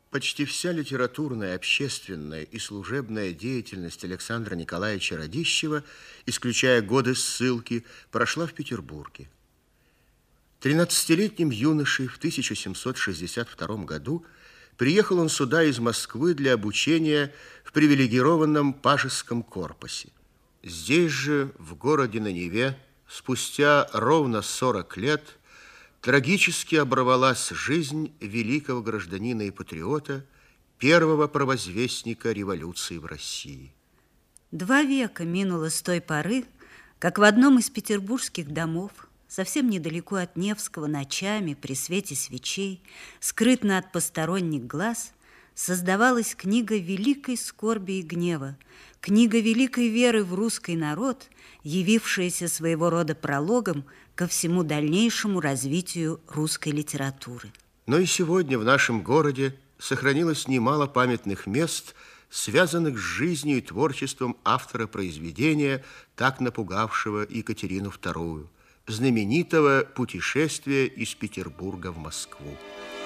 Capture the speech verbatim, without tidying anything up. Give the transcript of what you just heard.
Почти вся литературная, общественная и служебная деятельность Александра Николаевича Радищева, исключая годы ссылки, прошла в Петербурге. Тринадцатилетним юношей в тысяча семьсот шестьдесят втором году приехал он сюда из Москвы для обучения в привилегированном пажеском корпусе. Здесь же, в городе на Неве, спустя ровно сорок лет, трагически оборвалась жизнь великого гражданина и патриота, первого провозвестника революции в России. Два века минуло с той поры, как в одном из петербургских домов, совсем недалеко от Невского, ночами при свете свечей, скрытно от посторонних глаз, создавалась книга великой скорби и гнева, книга великой веры в русский народ, явившаяся своего рода прологом ко всему дальнейшему развитию русской литературы. Но и сегодня в нашем городе сохранилось немало памятных мест, связанных с жизнью и творчеством автора произведения, так напугавшего Екатерину вторую, знаменитого путешествия из Петербурга в Москву.